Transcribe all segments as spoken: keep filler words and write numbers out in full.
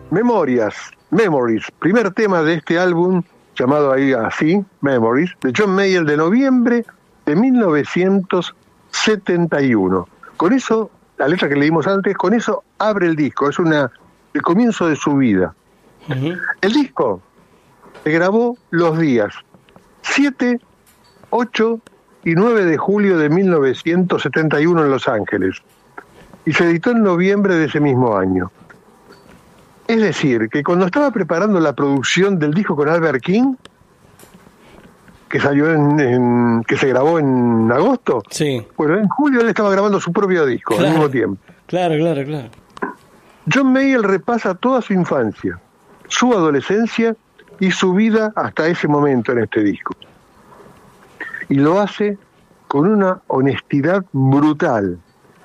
Memorias, Memories, primer tema de este álbum llamado ahí así, Memories, de John Mayer, de noviembre de mil novecientos setenta y uno. Con eso, la letra que leímos antes, con eso abre el disco, es una el comienzo de su vida. Uh-huh. El disco se grabó los días siete, ocho y nueve de julio de mil novecientos setenta y uno en Los Ángeles y se editó en noviembre de ese mismo año. Es decir, que cuando estaba preparando la producción del disco con Albert King, que salió en, en que se grabó en agosto, sí. Bueno, en julio él estaba grabando su propio disco, claro, al mismo tiempo. Claro, claro, claro. John Mayer repasa toda su infancia, su adolescencia y su vida hasta ese momento en este disco. Y lo hace con una honestidad brutal.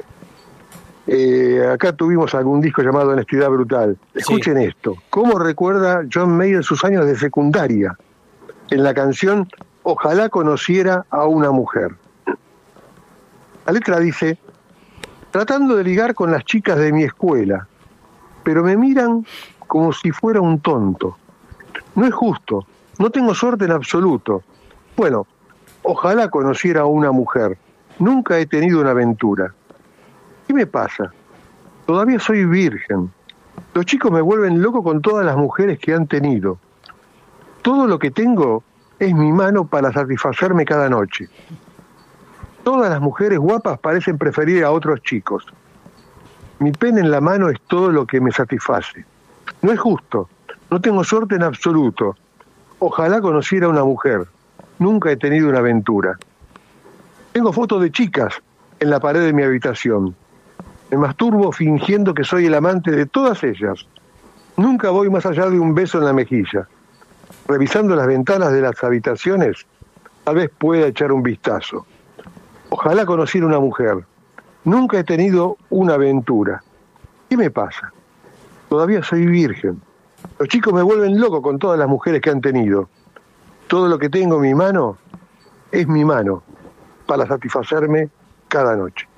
Eh, acá tuvimos algún disco llamado Honestidad Brutal. Escuchen sí. esto. ¿Cómo recuerda John Mayer sus años de secundaria? En la canción Ojalá conociera a una mujer. La letra dice: tratando de ligar con las chicas de mi escuela, pero me miran como si fuera un tonto. No es justo, no tengo suerte en absoluto. Bueno, ojalá conociera a una mujer. Nunca he tenido una aventura. ¿Qué me pasa? Todavía soy virgen. Los chicos me vuelven loco con todas las mujeres que han tenido. Todo lo que tengo es mi mano para satisfacerme cada noche. Todas las mujeres guapas parecen preferir a otros chicos. Mi pene en la mano es todo lo que me satisface. No es justo, no tengo suerte en absoluto. Ojalá conociera a una mujer. Nunca he tenido una aventura. Tengo fotos de chicas en la pared de mi habitación. Me masturbo fingiendo que soy el amante de todas ellas. Nunca voy más allá de un beso en la mejilla. Revisando las ventanas de las habitaciones, tal vez pueda echar un vistazo. Ojalá conociera una mujer. Nunca he tenido una aventura. ¿Qué me pasa? Todavía soy virgen. Los chicos me vuelven loco con todas las mujeres que han tenido. Todo lo que tengo en mi mano es mi mano para satisfacerme cada noche.